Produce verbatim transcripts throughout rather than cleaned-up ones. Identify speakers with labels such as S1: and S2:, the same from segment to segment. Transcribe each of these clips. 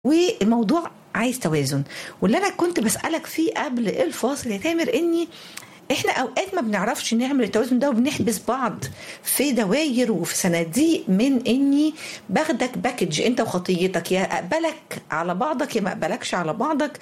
S1: والموضوع عايز توازن. واللي انا كنت بسألك فيه قبل الفاصل يا تامر اني احنا اوقات ما بنعرفش نعمل التوازن ده وبنحبس بعض في دواير وفي صناديق من اني باخدك باكج انت وخطيتك، يا اقبلك على بعضك يا ما اقبلكش على بعضك،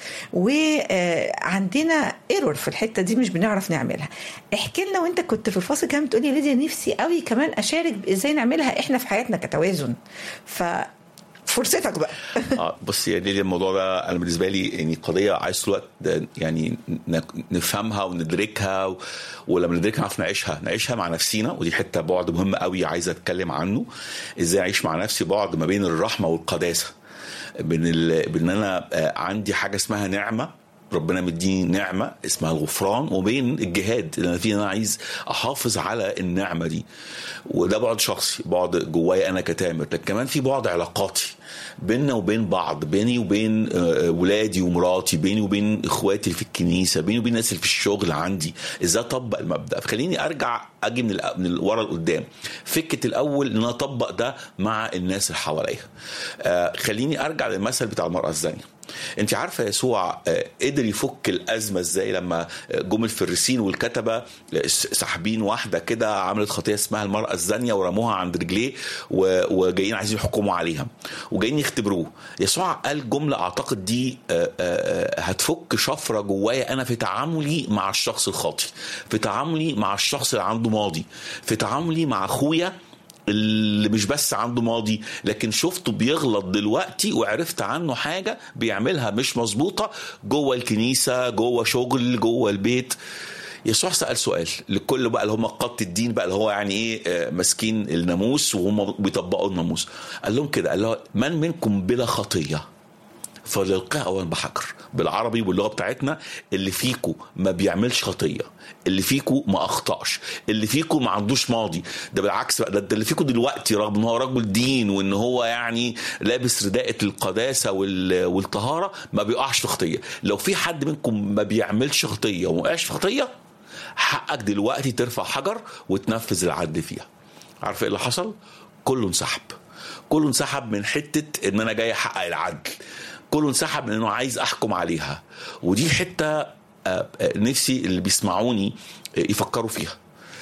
S1: وعندنا ايرور في الحته دي مش بنعرف نعملها. احكي لنا، وانت كنت في الفاصل كمان بتقولي يا ليديا نفسي قوي كمان اشارك ازاي نعملها احنا في حياتنا كتوازن، ف فرصتك بقى.
S2: اه بص يا ليلي، الموضوع ده انا بالنسبه لي يعني قضيه عايز طول الوقت يعني نفهمها وندركها و... ولما ندركها نعرف نعيشها نعيشها مع نفسينا. ودي حته بعد مهم قوي عايز اتكلم عنه، ازاي اعيش مع نفسي بعد ما بين الرحمه والقداسه، بين ال... بين انا عندي حاجه اسمها نعمه، ربنا مديني نعمه اسمها الغفران، وبين الجهاد اللي انا فيه انا عايز احافظ على النعمه دي. وده بعد شخصي، بعد جوايا انا كتامر، لكن كمان في بعد علاقاتي بيننا وبين بعض، بيني وبين ولادي ومراتي، بيني وبين اخواتي في الكنيسه، بيني وبين الناس اللي في الشغل عندي. ازاي اطبق المبدا؟ فخليني ارجع اجي من من ورا لقدام. فكره الاول ان انا اطبق ده مع الناس اللي حواليا. خليني ارجع للمثل بتاع المراه الزانيه. انت عارفه يسوع قدر يفك الازمه ازاي لما جم الفريسين والكتبه ساحبين واحده كده عملت خطيه اسمها المراه الزانيه ورموها عند رجليه وجايين عايزين يحكموا عليها وجايين يختبروه. يسوع قال جمله اعتقد دي هتفك شفره جوايا انا في تعاملي مع الشخص الخاطئ، في تعاملي مع الشخص اللي عنده ماضي، في تعاملي مع اخويا اللي مش بس عنده ماضي لكن شفته بيغلط دلوقتي وعرفت عنه حاجة بيعملها مش مظبوطة جوه الكنيسة، جوه شغل، جوه البيت. يسوع سأل سؤال لكل بقى اللي هم قادة الدين بقى اللي هو يعني ايه ماسكين الناموس وهم بيطبقوا الناموس. قال لهم كده، قال له من منكم بلا خطية فليلقيها أولا بحجر. بالعربي واللغة بتاعتنا، اللي فيكو ما بيعملش خطية، اللي فيكو ما أخطأش، اللي فيكو ما عندوش ماضي. ده بالعكس بقى، ده اللي فيكو دلوقتي رغم ان هو رجل دين وان هو يعني لابس رداءة القداسة والطهارة ما بيقعش في خطية. لو في حد منكم ما بيعملش خطية وما وقعش في خطية، حقك دلوقتي ترفع حجر وتنفذ العدل فيها. عارف ايه اللي حصل؟ كله انسحب، كله انسحب من حتة ان انا جاي احقق العدل، كله انسحب من انه عايز احكم عليها. ودي حتة نفسي اللي بيسمعوني يفكروا فيها.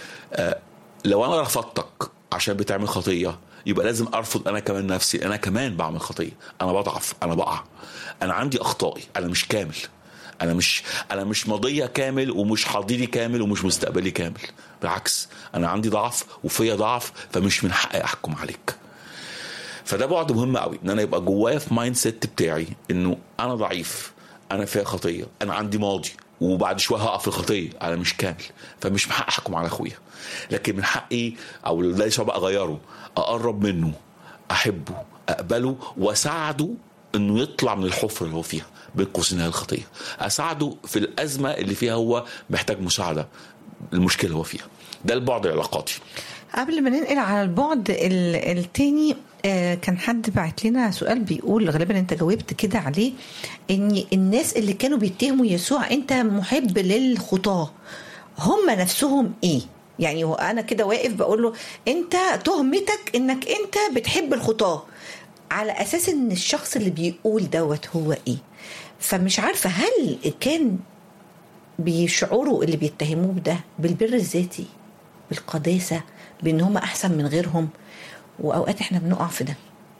S2: لو انا رفضتك عشان بتعمل خطية، يبقى لازم ارفض انا كمان نفسي، انا كمان بعمل خطية، انا بضعف، انا بقع، انا عندي اخطائي، انا مش كامل، انا مش انا مش ماضية كامل ومش حاضري كامل ومش مستقبلي كامل. بالعكس انا عندي ضعف وفيا ضعف، فمش من حقي احكم عليك. فده بعد مهم قوي ان انا يبقى جوايا في مايند سيت بتاعي انه انا ضعيف، انا فيها خطيه، انا عندي ماضي، وبعد شويه هقع في الخطيه، انا مش كامل، فمش من حقي احكم على اخويا، لكن من حقي او ليس بقى اغيره، اقرب منه، احبه، اقبله، واساعده انه يطلع من الحفره اللي هو فيها بين قوسين الخطيه، اساعده في الازمه اللي فيها هو محتاج مساعده، المشكله اللي هو فيها. ده البعد العلاقاتي.
S1: قبل ما ننقل على البعد التاني، كان حد بعت لنا سؤال بيقول، غالبا انت جاوبت كده عليه، ان الناس اللي كانوا بيتهموا يسوع انت محب للخطاة، هم نفسهم ايه؟ يعني هو انا كده واقف بقول له انت تهمتك انك انت بتحب الخطاة، على اساس ان الشخص اللي بيقول دوت هو ايه؟ فمش عارفة هل كان بيشعروا اللي بيتهموه ده بالبر الذاتي، بالقداسة، بان هم احسن من غيرهم؟ واوقات احنا بنقع في ده،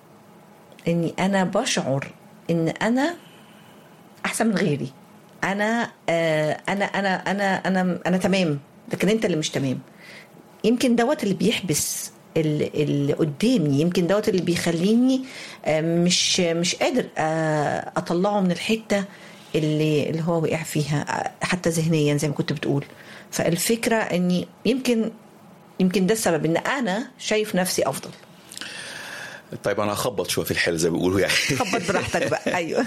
S1: اني انا بشعر ان انا احسن من غيري، انا آه انا انا انا انا انا تمام، لكن انت اللي مش تمام. يمكن دوت اللي بيحبس اللي, اللي قدامي، يمكن دوت اللي بيخليني آه مش مش قادر آه اطلعه من الحته اللي اللي هو وقع فيها حتى ذهنيا زي ما كنت بتقول. فالفكره اني يمكن يمكن ده السبب ان انا شايف نفسي افضل.
S2: طيب انا هخبط شويه في الحل زي ما بيقولوا يعني.
S1: خبط براحتك بقى. ايوه.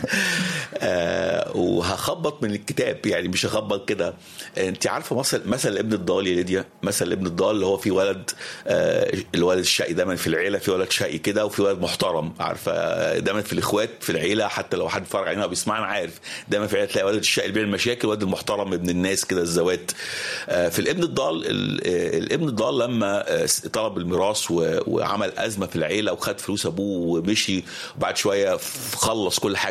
S2: آه وهخبط من الكتاب، يعني مش هخبط كده. انت عارفه مثل مثل ابن الضال يا ليديا، مثل ابن الضال اللي هو في ولد، آه الولد الشقي دايما في العيله، في ولد شقي كده وفي ولد محترم. عارفه دايما في الاخوات في العيله، حتى لو حد اتفرج علينا وبيسمعنا عارف، دايما في العيله تلاقي ولد الشقي اللي بيعمل مشاكل، ولد المحترم ابن الناس كده الزوات. آه في الابن الضال، الابن الضال لما طلب الميراث وعمل ازمه في العيله وخد فلوس ابوه ومشي، وبعد شويه خلص كل حاجه